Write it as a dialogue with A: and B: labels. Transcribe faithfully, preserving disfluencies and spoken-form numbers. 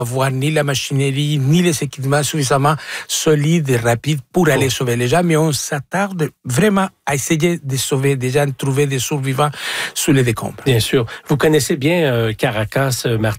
A: avoir ni la machinerie, ni les équipements suffisamment solides et rapides pour aller oh. sauver les gens, mais on s'attarde vraiment à essayer de sauver des gens, de trouver des survivants sous les décombres.
B: Bien sûr. Vous connaissez bien euh, Caracas, Martin.